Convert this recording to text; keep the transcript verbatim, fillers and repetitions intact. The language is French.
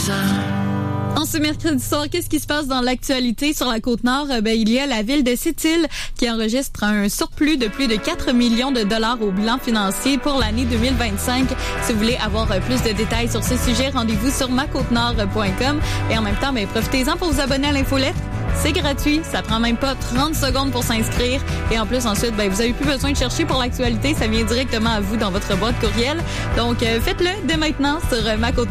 En ce mercredi soir, qu'est-ce qui se passe dans l'actualité sur la Côte-Nord? Ben, il y a la ville de Sept-Îles qui enregistre un surplus de plus de quatre millions de dollars au bilan financier pour l'année deux mille vingt-cinq. Si vous voulez avoir plus de détails sur ce sujet, rendez-vous sur ma côte nord point com. Et en même temps, ben, profitez-en pour vous abonner à l'infolettre. C'est gratuit, ça prend même pas trente secondes pour s'inscrire. Et en plus, ensuite, ben, vous avez plus besoin de chercher pour l'actualité. Ça vient directement à vous dans votre boîte courriel. Donc, euh, faites-le dès maintenant sur ma côte